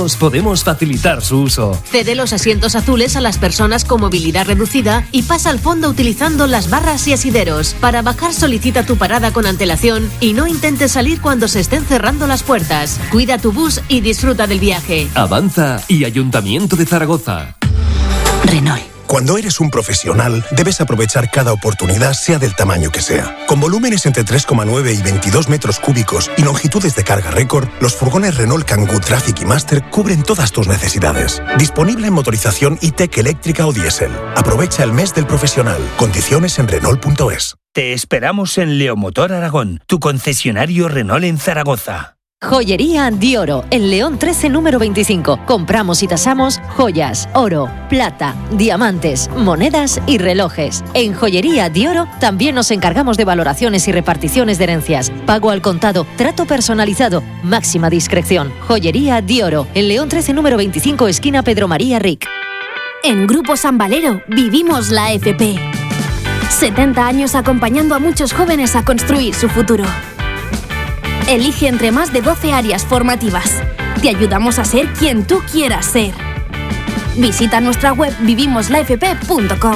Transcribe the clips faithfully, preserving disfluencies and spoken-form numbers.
os podemos facilitar su uso. Cede los asientos azules a las personas con movilidad reducida y pasa al fondo utilizando las barras y asideros. Para bajar, solicita tu parada con antelación y no intentes salir cuando se estén cerrando las puertas. Cuida tu bus y disfruta del viaje. Avanza y Ayuntamiento de Zaragoza. Renault. Cuando eres un profesional, debes aprovechar cada oportunidad, sea del tamaño que sea. Con volúmenes entre tres coma nueve y veintidós metros cúbicos y longitudes de carga récord, los furgones Renault Kangoo Traffic y Master cubren todas tus necesidades. Disponible en motorización e-tech eléctrica o diésel. Aprovecha el mes del profesional. Condiciones en Renault punto es. Te esperamos en Leomotor Aragón, tu concesionario Renault en Zaragoza. Joyería Dioro, en León trece número veinticinco. Compramos y tasamos joyas, oro, plata, diamantes, monedas y relojes. En Joyería Dioro también nos encargamos de valoraciones y reparticiones de herencias. Pago al contado, trato personalizado, máxima discreción. Joyería Dioro, en León trece número veinticinco, esquina Pedro María Ric. En Grupo San Valero vivimos la F P. setenta años acompañando a muchos jóvenes a construir su futuro. Elige entre más de doce áreas formativas. Te ayudamos a ser quien tú quieras ser. Visita nuestra web vivimos la f p punto com.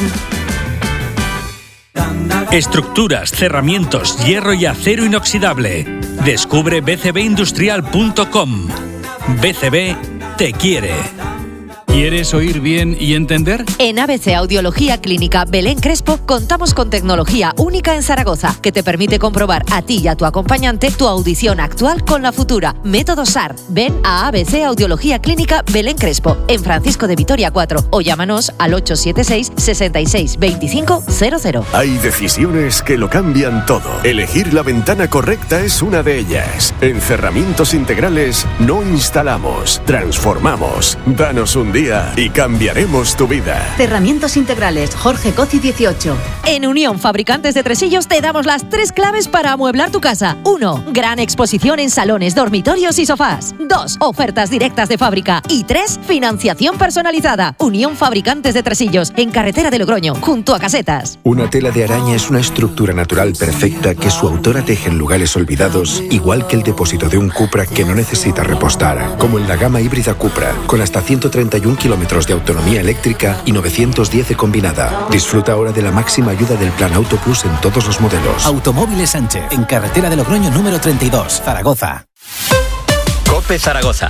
Estructuras, cerramientos, hierro y acero inoxidable. Descubre b c b industrial punto com. B C B te quiere. ¿Quieres oír bien y entender? En A B C Audiología Clínica Belén Crespo contamos con tecnología única en Zaragoza que te permite comprobar a ti y a tu acompañante tu audición actual con la futura. Método S A R. Ven a A B C Audiología Clínica Belén Crespo en Francisco de Vitoria cuatro o llámanos al ocho siete seis, seis seis dos cinco cero cero. Hay decisiones que lo cambian todo. Elegir la ventana correcta es una de ellas. En Cerramientos Integrales no instalamos, transformamos. Danos un día y cambiaremos tu vida. Cerramientos Integrales, Jorge Coci dieciocho. En Unión Fabricantes de Tresillos te damos las tres claves para amueblar tu casa. uno. Gran exposición en salones, dormitorios y sofás. dos. Ofertas directas de fábrica. Y tres. Financiación personalizada. Unión Fabricantes de Tresillos, en carretera de Logroño, junto a Casetas. Una tela de araña es una estructura natural perfecta que su autora teje en lugares olvidados, igual que el depósito de un Cupra que no necesita repostar, como en la gama híbrida Cupra, con hasta ciento treinta y uno kilómetros de autonomía eléctrica y novecientos diez de combinada. Disfruta ahora de la máxima ayuda del Plan Auto Plus en todos los modelos. Automóviles Sánchez, en carretera de Logroño número treinta y dos, Zaragoza. COPE Zaragoza.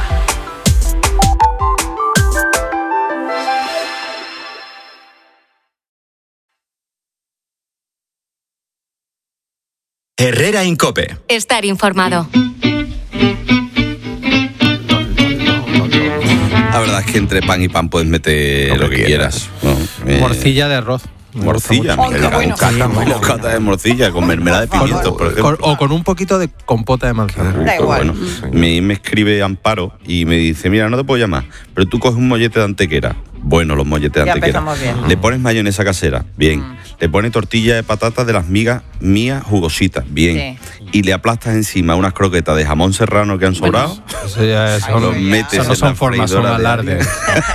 Herrera en COPE. Estar informado. La verdad es que entre pan y pan puedes meter lo, lo que, que quieras. quieras. ¿No? Eh, morcilla de arroz. Morcilla, oh, el bueno. bocata, sí, bocata de morcilla con mermelada de pimientos, por ejemplo. Con, o con un poquito de compota de manzana. Uh, da igual. Bueno. Sí. Me, me escribe Amparo y me dice, mira, no te puedo llamar, pero tú coges un mollete de antequera. Bueno, los molletes de antequera. Le pones mayonesa casera, bien. Mm. Le pones tortilla de patatas de las migas mías jugositas, bien. Sí. Y le aplastas encima unas croquetas de jamón serrano que han sobrado. Bueno, eso ya es, los metes eso no son formas, son alardes.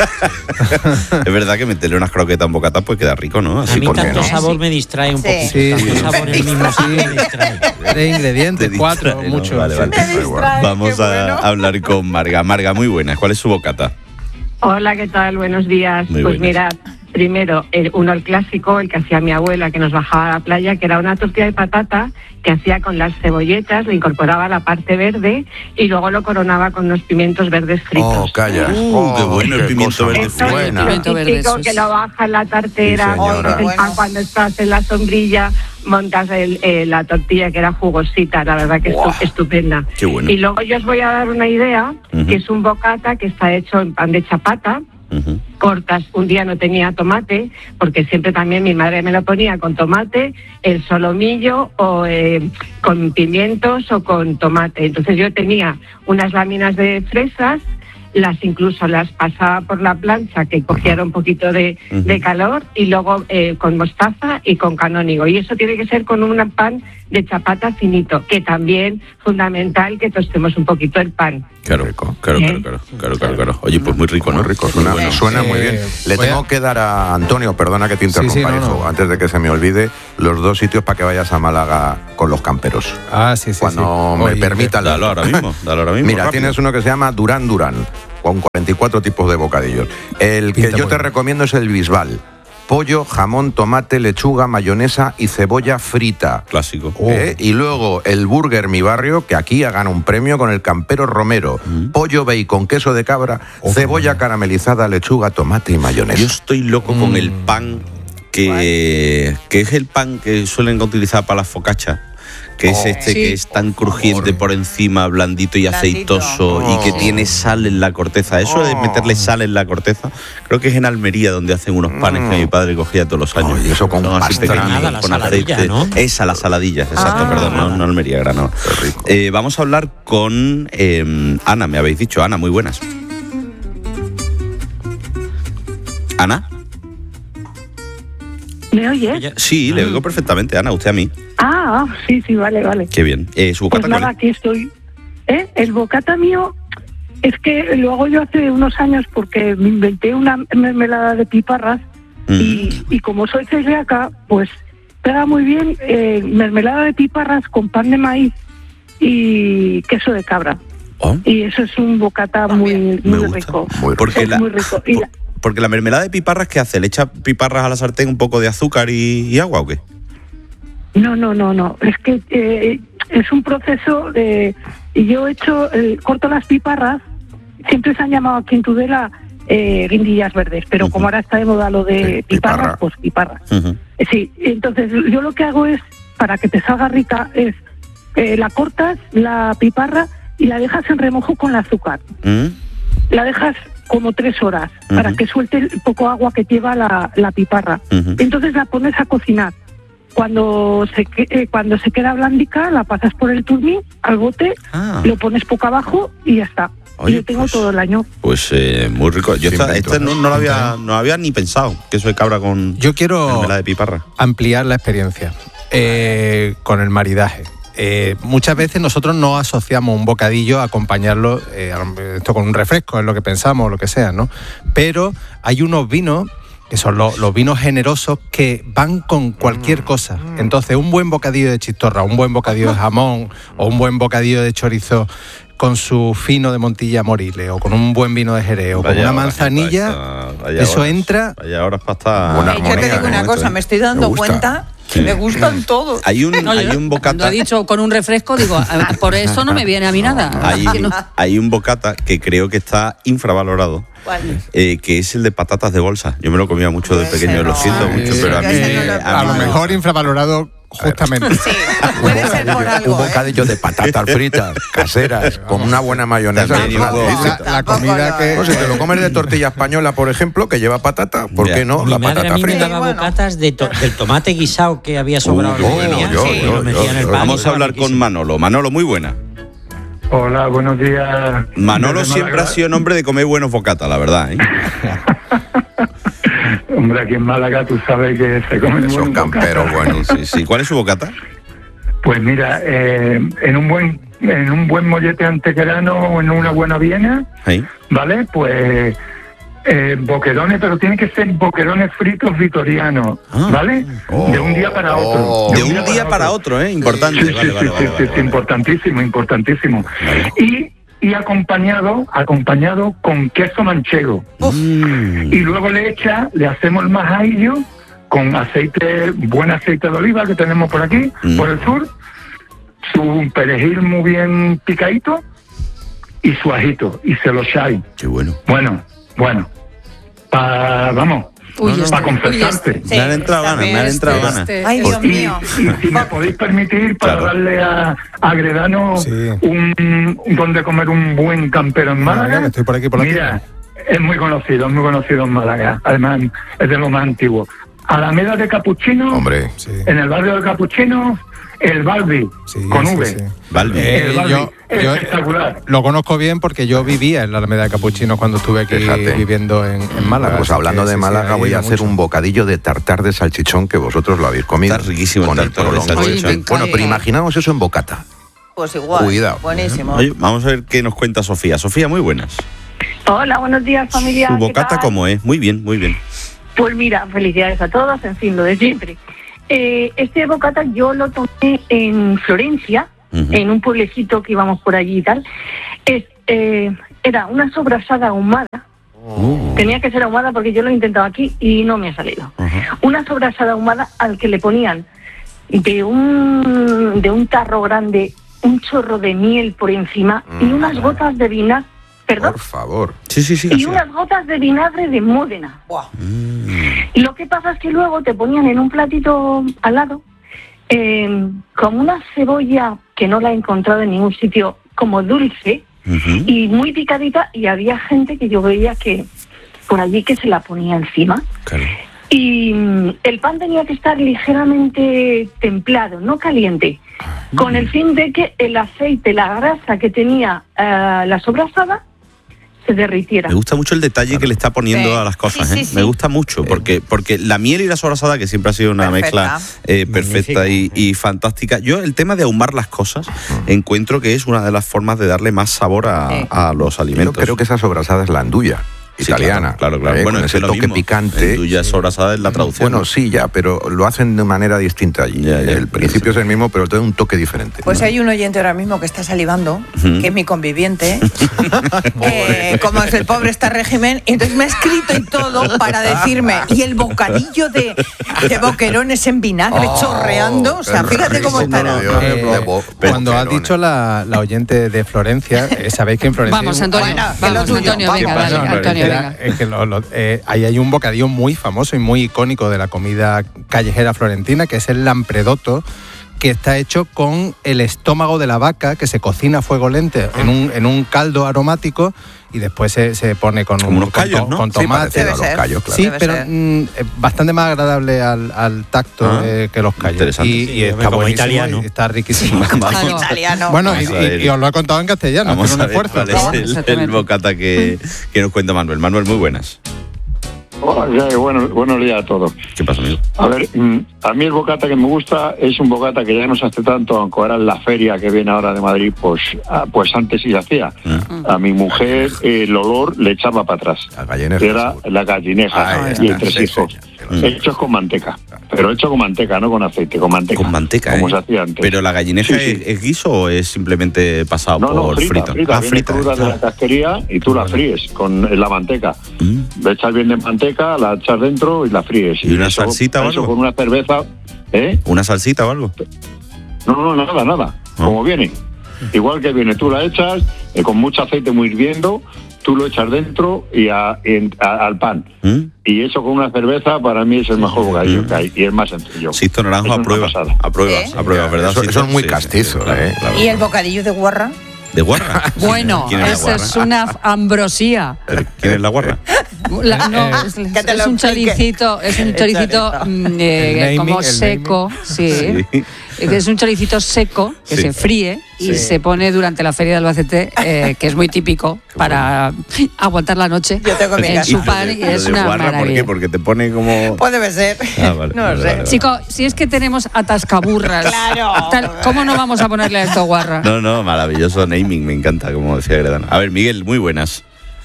Es verdad que meterle unas croquetas en bocata pues queda rico, ¿no? Así, a mí tanto sabor me distrae un poquito. Sí. Tanto sabor en el mismo sitio me distrae. De ingredientes, cuatro, no, mucho. Vale, vale. Distrae, vamos a bueno. hablar con Marga. Marga, muy buena. ¿Cuál es su bocata? Hola, ¿qué tal? Buenos días. Muy pues buenas. Mira, primero, el, uno el clásico, el que hacía mi abuela, que nos bajaba a la playa, que era una tortilla de patata que hacía con las cebolletas, le incorporaba la parte verde y luego lo coronaba con unos pimientos verdes fritos. Oh, calla. Uh, oh, qué bueno el pimiento verde frito. frito. Es lo típico que lo baja en la tartera, sí, el pan bueno. Cuando estás en la sombrilla, montas el, eh, la tortilla que era jugosita, la verdad que wow. es estupenda. Qué bueno. Y luego yo os voy a dar una idea, uh-huh. que es un bocata que está hecho en pan de chapata. Uh-huh. Cortas, un día no tenía tomate, porque siempre también mi madre me lo ponía con tomate, el solomillo o eh, con pimientos o con tomate. Entonces yo tenía unas láminas de fresas, las incluso las pasaba por la plancha que cogiera un poquito de, uh-huh. de calor y luego eh, con mostaza y con canónigo. Y eso tiene que ser con un pan de chapata finito, que también fundamental que tostemos un poquito el pan. Claro, claro, ¿Eh? claro, claro, claro, claro, claro. Oye, pues muy rico, ¿no? Muy rico, suena, bueno. suena muy bien. Le Voy tengo a... que dar a Antonio, perdona que te interrumpa, sí, sí, no, hijo, no. antes de que se me olvide, los dos sitios para que vayas a Málaga con los camperos. Ah, sí, sí. Cuando sí. me Oye, permitan. Dalo ahora mismo, dalo ahora mismo. Mira, rápido. tienes uno que se llama Durán Durán. con cuarenta y cuatro tipos de bocadillos. El que yo te recomiendo es el Bisbal. Pollo, jamón, tomate, lechuga, mayonesa y cebolla frita. Clásico. ¿Eh? Y luego el Burger Mi Barrio, que aquí ha ganado un premio con el Campero Romero. Mm. Pollo, bacon, queso de cabra, oh, cebolla caramelizada, lechuga, tomate y mayonesa. Yo estoy loco mm. con el pan, que, que es el pan que suelen utilizar para las focachas. Que oh, es este sí. que es tan crujiente oh, por encima, blandito y blandito. aceitoso oh. y que tiene sal en la corteza. Eso oh. de meterle sal en la corteza, creo que es en Almería donde hacen unos panes mm. que mi padre cogía todos los años. Oh, y eso con no, así pequeños, con aceite. ¿No? Esa, las saladillas, exacto, ah. perdón, no, no Almería, Granada. Eh, vamos a hablar con eh, Ana, me habéis dicho. Ana, muy buenas. ¿Ana? ¿Me oyes? Sí, le oigo perfectamente, Ana, usted a mí. Ah, sí, sí, vale, vale. Qué bien. Eh, ¿Su bocata pues nada, aquí estoy. ¿Eh? El bocata mío es que lo hago yo hace unos años porque me inventé una mermelada de piparras mm. y, y como soy celíaca, pues pega muy bien eh, mermelada de piparras con pan de maíz y queso de cabra. Oh. Y eso es un bocata muy, muy rico. Muy, porque la, muy rico. Y la, porque la mermelada de piparras, ¿qué hace? ¿Le echa piparras a la sartén, un poco de azúcar y, y agua o qué? No, no, no, no. Es que eh, es un proceso de... Yo he hecho, eh, corto las piparras, siempre se han llamado aquí en Tudela eh, guindillas verdes, pero uh-huh. como ahora está de moda lo de sí, piparras, piparra. pues piparras. Uh-huh. Sí, entonces yo lo que hago es, para que te salga rica, es eh, la cortas, la piparra, y la dejas en remojo con el azúcar. Uh-huh. La dejas como tres horas, uh-huh. para que suelte el poco agua que lleva la, la piparra. Uh-huh. Entonces la pones a cocinar. Cuando se eh, cuando se queda blandica, la pasas por el turmín al bote, ah. lo pones poco abajo y ya está. Oye, y yo tengo pues, todo el año. Pues eh, muy rico. Yo esta, este no, no lo había no había ni pensado, queso de cabra con yo quiero mermelada de piparra. Ampliar la experiencia eh, con el maridaje. Eh, muchas veces nosotros no asociamos un bocadillo a acompañarlo eh, esto con un refresco, es lo que pensamos, lo que sea, ¿no? Pero hay unos vinos que son los, los vinos generosos que van con cualquier cosa. Entonces, un buen bocadillo de chistorra, un buen bocadillo de jamón o un buen bocadillo de chorizo con su fino de Montilla Moriles o con un buen vino de Jerez o con una manzanilla, esta, esta, eso horas, entra... Vaya horas para estar... Una armonía, yo te digo una cosa, me estoy dando me cuenta... Sí. Me gustan todos. Hay un, no, hay un bocata. Lo ha dicho con un refresco, digo, por eso no me viene a mí nada. Hay, no. hay un bocata que creo que está infravalorado. ¿Cuál? Eh, que es el de patatas de bolsa. Yo me lo comía mucho de pequeño, no. lo siento sí, mucho, pero a mí. No a, a lo mejor infravalorado. Justamente. Sí, puede ser por algo. Un bocadillo ¿eh? de patatas fritas, caseras, con una buena mayonesa. La, la, la comida que... No, si te lo comes de tortilla española, por ejemplo, que lleva patata, ¿por qué no? Mi la madre patata a mí frita. me daba bocatas de to- del tomate guisado que había sobrado. Uh, yo, yo, yo, sí, yo, lo metía yo, en el yo. pan. Vamos a hablar con Manolo. Manolo, muy buena. Hola, buenos días. Manolo siempre ha sido un hombre de comer buenos bocatas, la verdad, ¿eh? Hombre, aquí en Málaga tú sabes que se comen Son camperos buenos. Sí, sí. ¿Cuál es su bocata? Pues mira, eh, en un buen en un buen mollete antequerano o en una buena viena, ¿sí? ¿Vale? Pues eh, boquerones, pero tienen que ser boquerones fritos vitorianos, ah. ¿vale? Oh. De un día para otro. Oh. De un día, día para, para otro. otro, ¿eh? Importante. Sí, vale, sí, vale, sí, vale, sí, vale, sí, vale. importantísimo, importantísimo. Vale. Y y acompañado acompañado con queso manchego. Mm. Y luego le echa, le hacemos el majadillo con aceite, buen aceite de oliva que tenemos por aquí, mm. por el sur, su perejil muy bien picadito y su ajito, y se lo echáis. Qué bueno. Bueno, bueno, pa, vamos, para confesarte. Este, me han entrado ganas, me han entrado ganas. Este, Ay, Dios mío. Y, y si me podéis permitir, para claro. darle a, a Gredano sí. un, donde comer un buen campero en Málaga. Estoy por aquí, por aquí. Mira, es muy conocido, es muy conocido en Málaga. Además, es de lo más antiguo. Alameda de Capuchino, hombre, sí. en el barrio de Capuchino, el Balbi, sí, con sí, V. Sí. Balbi. Eh, el Balbi. Yo, yo espectacular. Lo conozco bien porque yo vivía en la Alameda de Capuchino cuando estuve aquí Fíjate. viviendo en, en Málaga. Pues hablando de sí, Málaga, sí, voy a hacer mucho. un bocadillo de tartar de salchichón que vosotros lo habéis comido. Está riquísimo con el tartar de salchichón. Oye, bueno, pero imaginaos eso en bocata. Pues igual. Cuidado. Buenísimo. Oye, vamos a ver qué nos cuenta Sofía. Sofía, muy buenas. Hola, buenos días, familia. ¿Su bocata cómo es? Muy bien, muy bien. Pues mira, felicidades a todos, en fin, lo de siempre. Eh, este bocata yo lo tomé en Florencia, uh-huh. en un pueblecito que íbamos por allí y tal. Es, eh, era una sobrasada ahumada. Uh. Tenía que ser ahumada porque yo lo he intentado aquí y no me ha salido. Uh-huh. Una sobrasada ahumada al que le ponían de un de un tarro grande un chorro de miel por encima mm. y unas gotas de vinagre. ¿Perdón? Por favor. Sí, sí, sí. Y unas gotas de vinagre de Módena. Mm. Y lo que pasa es que luego te ponían en un platito al lado eh, con una cebolla que no la he encontrado en ningún sitio, como dulce, uh-huh. y muy picadita, y había gente que yo veía que por allí que se la ponía encima. Claro. Y mm, el pan tenía que estar ligeramente templado, no caliente, uh-huh. con el fin de que el aceite, la grasa que tenía uh, la sobrasada, se derritiera. Me gusta mucho el detalle claro. que le está poniendo sí. a las cosas, sí, sí, ¿eh? Sí. Me gusta mucho, porque, porque la miel y la sobrasada, que siempre ha sido una perfecta. mezcla eh, perfecta y, y fantástica. Yo el tema de ahumar las cosas encuentro que es una de las formas de darle más sabor a, sí. a los alimentos. Yo creo que esa sobrasada es la anduya. Sí, italiana, claro, claro, claro. ¿eh? Bueno, con ese toque mismo. picante. Tuya sobrasada es la traducción. Bueno, sí, ya, pero lo hacen de manera distinta allí. Ya, ya, el principio sí. es el mismo, pero tiene un toque diferente. Pues ¿no? hay un oyente ahora mismo que está salivando, uh-huh. que es mi conviviente, que como es el pobre está régimen, y entonces me ha escrito y todo para decirme, y el bocadillo de, de boquerones en vinagre oh, chorreando, o sea, fíjate cómo estará. Eh, cuando has dicho la, la oyente de Florencia, eh, sabéis que en Florencia... Vamos, Antonio, bueno, vamos, Antonio, venga, dale, Antonio. Es que lo, lo, eh, ahí hay un bocadillo muy famoso y muy icónico de la comida callejera florentina, que es el lampredotto, que está hecho con el estómago de la vaca, que se cocina a fuego lento en un, en un caldo aromático y después se, se pone con, un, unos callos, con, ¿no? con tomate. Sí, los callos, claro. Sí, debe pero mm, bastante más agradable al, al tacto ah, eh, que los callos. Interesante. Y, sí, y está como italiano. Está riquísimo. Claro. Italiano. Bueno, y, y, y os lo he contado en castellano, Vamos pero un esfuerzo. Cuál es el, el bocata que, que nos cuenta Manuel. Manuel, muy buenas. Oh, ya, bueno, buenos días a todos. ¿Qué pasa, amigo? A ver, a mí el bocata que me gusta es un bocata que ya no se hace tanto, aunque ahora en la feria que viene ahora de Madrid, pues pues antes sí se hacía. Mm. A mi mujer eh, el olor le echaba para atrás. La gallineja. Era la gallineja ah, y el tresijo. Mm. Hechos con manteca, pero hecho con manteca, no con aceite, con manteca. Con manteca, como eh. se hacía antes. Pero la gallineja sí, sí. ¿Es, ¿es guiso o es simplemente pasado no, no, por frita, frito? Frita, ah, viene frita. cruda de la casquería y tú la fríes con la manteca. Mm. Le echas bien de manteca, la echas dentro y la fríes. ¿Y, y una eso, salsita o algo? Eso con una cerveza, ¿eh? ¿Una salsita o algo? No, no, nada, nada. Ah. Como viene. Igual que viene, tú la echas eh, con mucho aceite muy hirviendo, tú lo echas dentro y a, en, a, al pan. ¿Mm? Y eso con una cerveza para mí es el mejor bocadillo ¿Mm? que hay y es más sencillo. Sisto Naranjo aprueba, aprueba, ¿Eh? aprueba, ¿verdad? Eso, eso es muy castizo, sí, ¿eh? Claro. ¿Y el bocadillo de guarra? ¿De guarra? Bueno, esa es una ambrosía. ¿Quién es la guarra? La, no, es, es un choricito, es un choricito eh, como seco, sí. sí. Es un choricito seco que sí. se fríe y sí. se pone durante la feria de Albacete, eh, que es muy típico para bueno. aguantar la noche. Yo tengo mi en su pan y es una guarra, maravilla. ¿Por qué? Porque te pone como... Pues debe ser. Ah, vale, no vale, sé. Vale, vale. Chico, si es que tenemos atascaburras. Claro. Tal, ¿cómo no vamos a ponerle a esto guarra? No, no, maravilloso naming, me encanta, como decía Gredana. A ver, Miguel, muy buenas.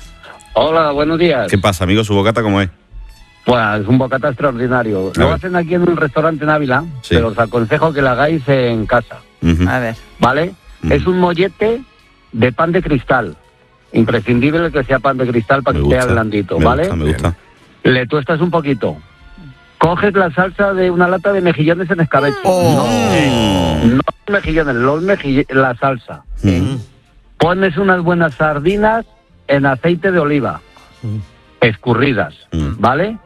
Hola, buenos días. ¿Qué pasa, amigo? ¿Su bocata cómo es? Pues es un bocata extraordinario. Lo hacen aquí en un restaurante en Ávila, sí. pero os aconsejo que lo hagáis en casa. Uh-huh. A ver. ¿Vale? Uh-huh. Es un mollete de pan de cristal. Imprescindible que sea pan de cristal para me que esté blandito, me ¿vale? Gusta, me gusta. Le tuestas un poquito. Coges la salsa de una lata de mejillones en escabeche. Oh. No, no los mejillones, los mejill- la salsa. Uh-huh. Pones unas buenas sardinas en aceite de oliva, uh-huh. escurridas, uh-huh. ¿vale?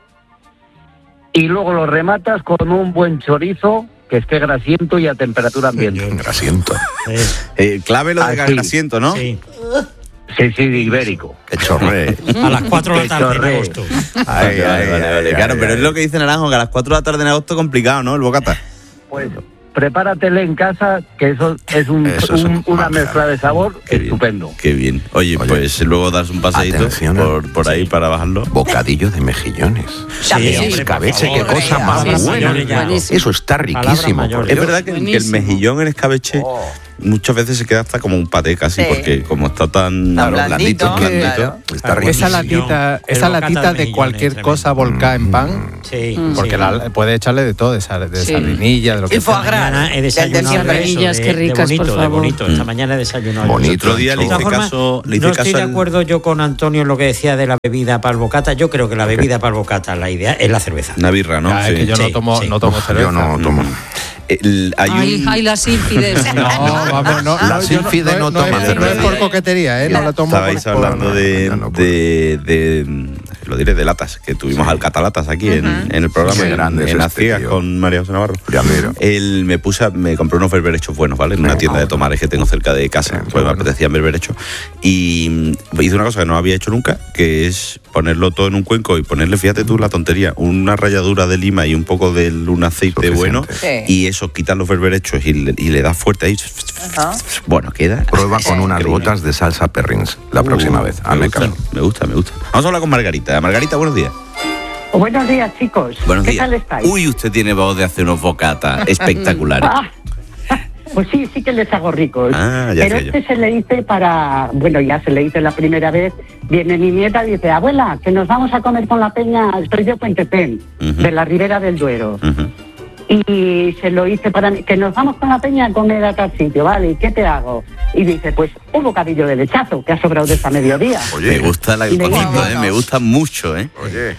Y luego lo rematas con un buen chorizo que esté grasiento y a temperatura ambiente. Grasiento. Eh, clave lo de grasiento, ¿no? Sí. Sí, sí, ibérico. Que chorre. A las cuatro de la tarde en agosto. Ay, ay, ay, vale, vale. Claro, pero es lo que dice Naranjo, que a las cuatro de la tarde en agosto es complicado, ¿no? El bocata. Pues prepáratele en casa, que eso es un, eso es un, una mezcla de sabor qué estupendo. Bien, qué bien. Oye, Oye, pues luego das un paseíto por, por ahí sí. para bajarlo. Bocadillo de mejillones. Sí, sí, escabeche, qué cosa más sí, buena. Sí, eso está riquísimo. Es verdad que, que el mejillón en escabeche... Oh. muchas veces se queda hasta como un paté casi, Sí. porque como está tan Está blandito, blandito, blandito, claro. está rico. Esa latita, El esa bocata latita de de mejillones, cualquier tremendo. cosa volcada en pan, Sí, porque sí. la, puede echarle de todo, de, sal- de Sí. sardinilla, de lo que Y foie sea. gras. Mañana he Del desayunado de siempre. de eso, Niñas, de- qué de ricas, bonito, por de favor. bonito. Esta mañana he desayunado. Bonito. Otro día le De todas hice formas, caso, le hice no estoy caso de al- acuerdo yo con Antonio en lo que decía de la bebida para el bocata. Yo creo que la bebida para el bocata, la idea es la cerveza. Una birra, ¿no? Ah, es Sí. que yo no Sí, tomo, sí. no tomo cerveza. Yo no tomo. El- hay Ay, un... ay, las ínfides. No, vamos, no, La no, yo sílfide no no, toma es, no es cerveza. por coquetería, ¿eh? No la tomo Estabais por- hablando por- de, ya no puedo. de, de- lo diré, de latas, que tuvimos al catalatas aquí en, en el programa, Qué en, grande es en Las este Ciegas tío. con María José Navarro. Ya miro. Él me puse, a- me compré unos berberechos buenos, ¿vale? En una tienda de tomares que tengo cerca de casa, Bien, pues qué me bueno. apetecían berberechos. Y mm, hice una cosa que no había hecho nunca, que es ponerlo todo en un cuenco y ponerle, fíjate tú la tontería, una ralladura de lima y un poco de un aceite Suficiente. bueno, Sí. y eso, quitas los berberechos y le, y le das fuerte ahí. Ajá. Bueno, queda. Prueba con unas increíble. gotas de salsa perrins la próxima Uh, vez. Me Hazme gusta, caso. me gusta, me gusta. Vamos a hablar con Margarita. Margarita, buenos días. Buenos días, chicos. Buenos ¿Qué días. tal estáis? Uy, usted tiene voz de hacer unos bocatas espectaculares. Ah, pues sí, sí que les hago ricos. Ah, ya Pero sé yo. este se le hice para, bueno, ya se le hice la primera vez. Viene mi nieta y dice, abuela, que nos vamos a comer con la peña, soy de Puentepén, Ujú. de la Ribera del Duero. Ujú. Y se lo hice para mí, que nos vamos con la peña a comer a tal sitio, ¿vale? ¿Y qué te hago? Y dice, pues un bocadillo de lechazo, que ha sobrado de esta mediodía. Me gusta la Y le digo, poquito, eh, me gusta mucho, ¿eh? Oye.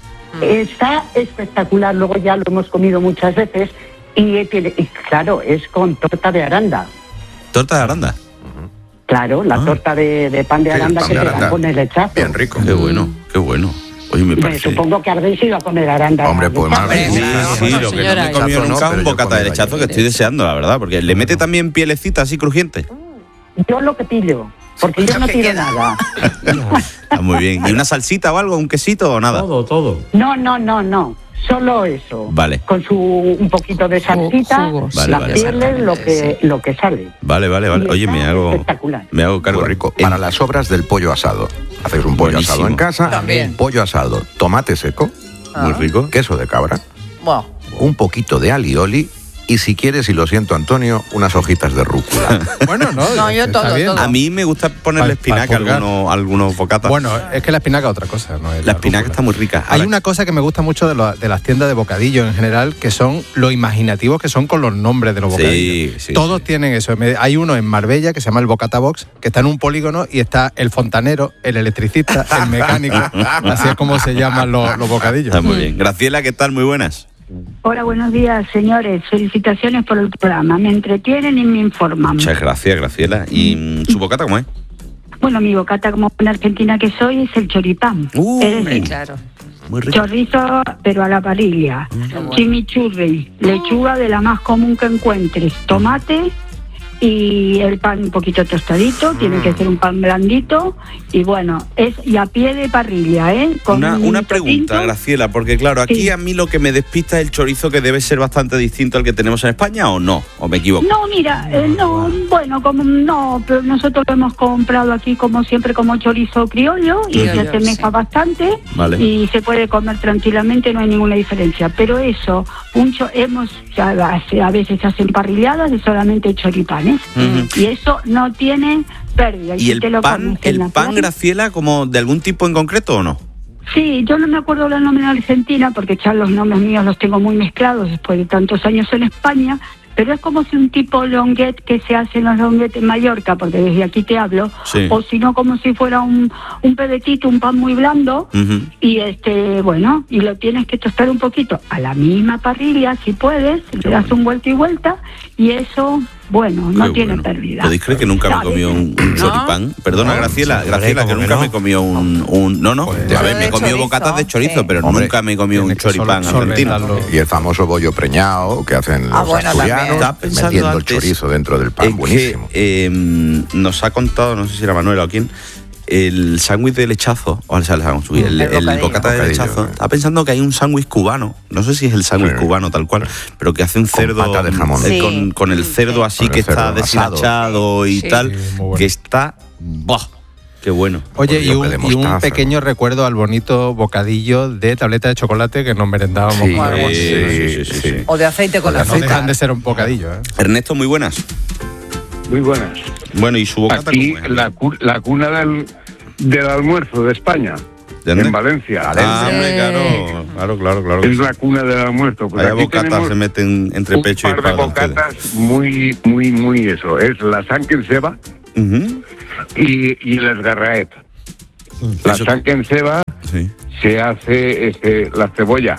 Está espectacular, luego ya lo hemos comido muchas veces y, tiene, y claro, es con torta de aranda. Torta de aranda. Claro, la Ah. torta de, de pan de Sí, aranda pan que de te aranda. dan con el lechazo. Bien rico. Qué bueno, qué bueno. Oye, me Me parece. supongo que habréis ido a comer aranda. Hombre, pues lechazo. más bien. Sí, Claro, sí, no, lo que no señora, me he comido lechazo no, nunca es pero un yo bocata de comí lechazo que ayer. estoy deseando, la verdad, porque le mete también pielecita así crujiente. Yo lo que pillo, porque yo Lo no que pido queda. nada. Está muy bien. ¿Y una salsita o algo, un quesito o nada? Todo, todo. No, no, no, no. Solo eso. Vale. Con su un poquito de salsita, jugos. Vale, las vale. pieles, lo que, lo que sale. Vale, vale, vale. Y Oye, está me hago, espectacular. me hago cargo. Muy rico. En- Para las sobras del pollo asado. Hacéis un pollo Buenísimo. asado en casa. También. Pollo asado, tomate seco, Muy rico. queso de cabra, Wow. un poquito de alioli y si quieres, y lo siento Antonio, unas hojitas de rúcula. Bueno, no, No, yo está todo, bien. todo. A mí me gusta ponerle Pa- pa espinaca a purgar. algunos, algunos bocatas. Bueno, es que la espinaca es otra cosa, ¿no? Es la espinaca rúcula. está muy rica. Hay Ahora- una cosa que me gusta mucho de, lo- de las tiendas de bocadillo en general, que son lo imaginativos que son con los nombres de los Sí, bocadillos. sí, Todos sí. tienen eso. Me- Hay uno en Marbella que se llama el Bocata Box, que está en un polígono y está el fontanero, el electricista, el mecánico. Así es como se llaman los, los bocadillos. Está muy bien. Graciela, ¿qué tal? Muy buenas. Hola, buenos días, señores. Felicitaciones por el programa. Me entretienen y me informan. Muchas gracias, Graciela. ¿Y mm, su bocata cómo es? Bueno, mi bocata, como buena argentina que soy, es el choripán. Uh, es decir, Claro. Muy rico. chorizo, pero a la parrilla. Chimichurri, lechuga de la más común que encuentres. Tomate y el pan un poquito tostadito. Tiene que ser un pan blandito. Y bueno, es y a pie de parrilla, ¿eh? Con Una, un una vinito pregunta, tinto. Graciela, porque claro, aquí Sí. a mí lo que me despista es el chorizo, que debe ser bastante distinto al que tenemos en España, ¿o no? ¿O me equivoco? No, mira, eh, no, bueno, como no, pero nosotros lo hemos comprado aquí como siempre como chorizo criollo y Criollo, se asemeja sí. bastante Vale. y se puede comer tranquilamente, no hay ninguna diferencia. Pero eso, un cho- hemos ya hace- a veces se hacen parrilladas de solamente choripanes Ujú. y eso no tiene pérdida. ¿Y si el te lo pan, comes en el la pan, playa- Graciela, como de algún tipo en concreto o no? Sí, yo no me acuerdo el nombre en Argentina porque ya los nombres míos los tengo muy mezclados después de tantos años en España, pero es como si un tipo longuet que se hace en los longuetes en Mallorca, porque desde aquí te hablo, Sí. o si no como si fuera un, un pedetito, un pan muy blando, Ujú. y este, bueno, y lo tienes que tostar un poquito a la misma parrilla, si puedes, le das un vuelta y vuelta, y eso, bueno, no Qué tiene bueno. pérdida. ¿Podéis creer que nunca me he ¿Sabes? comido un, un choripán? Perdona, No, Graciela, sí, Graciela, que ¿cómo que nunca no? me he comido un... un- no, no, Pues, a ver, me he de comido chorizo, bocatas de chorizo, sí. pero Hombre, nunca me he comido un tiene que choripán sol- argentino. solventarlo. Y el famoso bollo preñado que hacen los Ah, bueno, asturianos, también. Estaba pensando metiendo el antes, chorizo dentro del pan, Es buenísimo. que eh, nos ha contado, no sé si era Manuela o quién, el sándwich de lechazo, o sea, el, sándwich, el, El el bocadillo. bocata de Bocadillo, lechazo. eh. Estaba pensando que hay un sándwich cubano, no sé si es el sándwich Sí. cubano tal cual, pero que hace un Con cerdo pata de jamón. eh, Sí. con, con el cerdo así Con el que está cerdo asado. deshilachado y Sí. tal, Sí, muy bueno. que está... ¡Buah! ¡Qué bueno! Oye, y Bollo un, de y un mostaza. pequeño recuerdo al bonito bocadillo de tableta de chocolate que nos merendábamos. Sí, con el- sí, sí, sí, sí. O de aceite con No azúcar. dejan de ser un bocadillo, ¿eh? Ernesto, muy buenas. muy buenas. Bueno, ¿y su bocata Aquí, cómo es? la, cu- la cuna del, del almuerzo de España, ¿De dónde? en Valencia. Ah, hombre, claro, claro, claro, claro. Es la cuna del almuerzo. Pues Vaya aquí bocatas tenemos se meten entre un pecho y par de espalda. bocatas muy, muy, muy eso. Es la sanque en ceba Ujú. y, y el esgarraet. La sanque en ceba Sí. se hace, este, la cebolla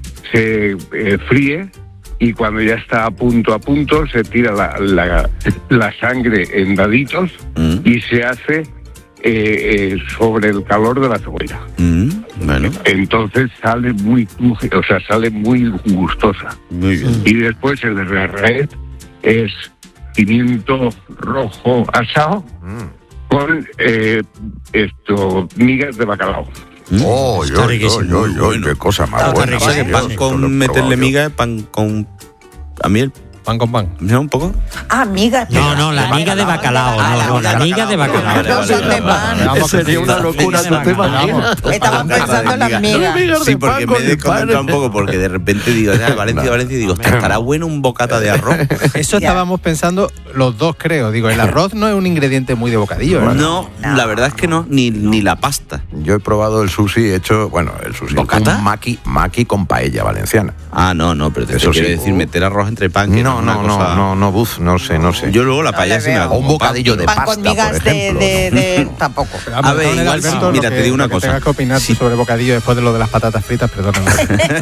se eh, fríe y cuando ya está a punto a punto se tira la, la, la sangre en daditos Mm. y se hace eh, eh, sobre el calor de la cebolla. Mm, bueno. Entonces sale muy, cruje- o sea, sale muy gustosa. Muy bien. Y después el de red es pimiento rojo asado con eh, esto migas de bacalao. Oh, yo, yo, yo, yo, qué cosa más Está buena. riquísimo. Dios, Pan esto lo he con meterle probado yo. miga, pan con... A mí el... Pan con pan. ¿No? ¿Un poco? Ah, miga. No, no, la miga de bacalao. No, no, la miga de bacalao. No son de pan. Sería una locura, ¿tú te imaginas? Estaba pensando en las migas. Sí, porque me he desconcentrado un poco, porque de repente digo, ya, Valencia, Valencia, y digo, "Hostia, estará bueno un bocata de arroz". Eso estábamos pensando los dos, creo. Digo, el arroz no es un ingrediente muy de bocadillo, ¿verdad? No, la verdad es que no, ni, ni la pasta. Yo he probado el sushi hecho, bueno, el sushi. ¿Bocata? Un maqui, maqui con paella valenciana. Ah, no, no, pero te Eso quiere sí. decir meter arroz entre pan. que No, es una no, no, cosa- no, no, buf, no sé, no sé. Yo luego la paella le sí me la veo. como. Un bocadillo de Pan pasta, con migas por de, ejemplo. de, de- Tampoco. A ver, igual Alberto, sí. Mira, lo te digo una lo que cosa. tengas que opinar tú sobre bocadillo después de lo de las patatas fritas, perdóname.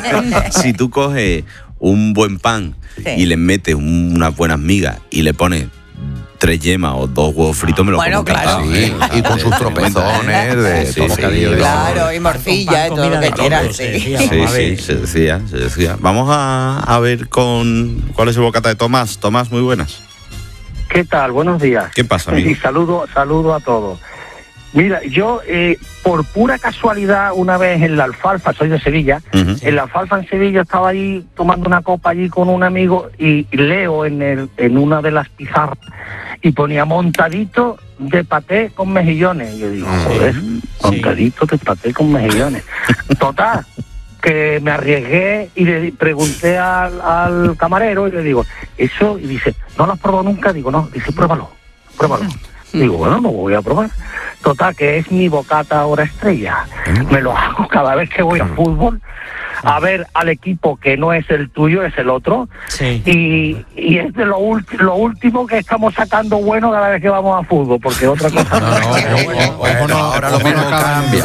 Si tú coges un buen pan Sí. y le metes un- unas buenas migas y le pones tres yemas o dos huevos fritos, me lo Bueno, como claro. encantado. Sí, y con sus tropezones de Sí, todo sí, bocadillo de- Claro, y morcilla y todo lo que quieras. Sí. Sí, sí, se decía, se decía. Vamos a, a ver con cuál es el bocata de Tomás. Tomás, muy buenas. ¿Qué tal? Buenos días. ¿Qué pasa, amigo? Y saludo, saludo a todos. Mira, yo eh, por pura casualidad una vez en la Alfalfa, soy de Sevilla, Ujú. en la Alfalfa en Sevilla estaba ahí tomando una copa allí con un amigo y leo en el en una de las pizarras y ponía montadito de paté con mejillones. Y yo digo, joder, montadito de paté con mejillones. Total, que me arriesgué y le di- pregunté al, al camarero y le digo, eso, y dice, ¿no lo has probado nunca? Digo, no, dice, pruébalo, pruébalo. Digo, bueno, lo voy a probar. Total, que es mi bocata ahora estrella. Me lo hago cada vez que voy a fútbol a ver al equipo que no es el tuyo, es el otro. Sí. Y, y es de lo, ulti- lo último que estamos sacando bueno cada vez que vamos a fútbol, porque otra cosa no. Bueno, ahora lo mismo cambia.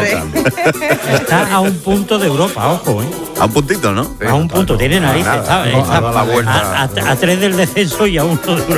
Está a un punto de Europa, ojo, ¿eh? A un puntito, ¿no? A un punto, tiene narices, Nada, ¿sabes? no, ha dado la vuelta. A, a- a tres del descenso y a uno de Europa.